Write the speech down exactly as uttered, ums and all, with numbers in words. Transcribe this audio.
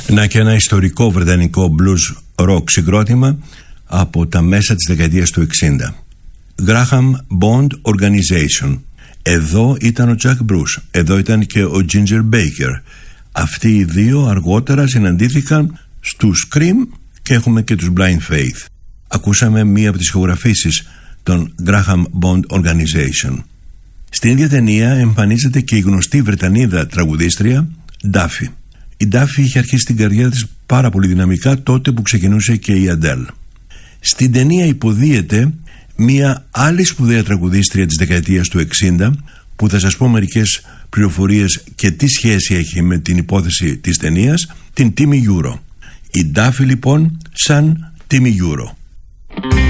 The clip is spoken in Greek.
Να και ένα ιστορικό βρετανικό blues rock συγκρότημα από τα μέσα της δεκαετίας του εξήντα. Graham Bond Organization. Εδώ ήταν ο Jack Bruce, εδώ ήταν και ο Ginger Baker. Αυτοί οι δύο αργότερα συναντήθηκαν στους Cream και έχουμε και τους Blind Faith. Ακούσαμε μία από τις ηχογραφήσεις των Graham Bond Organization. Στην ίδια ταινία εμφανίζεται και η γνωστή Βρετανίδα τραγουδίστρια Duffy. Η Duffy είχε αρχίσει την καριέρα της πάρα πολύ δυναμικά τότε που ξεκινούσε και η Adele. Στην ταινία υποδίεται μία άλλη σπουδαία τραγουδίστρια της δεκαετίας του εξήντα, που θα σας πω μερικές πληροφορίες και τι σχέση έχει με την υπόθεση της ταινίας, την Timmy Euro. Η Duffy λοιπόν σαν Timmy Euro.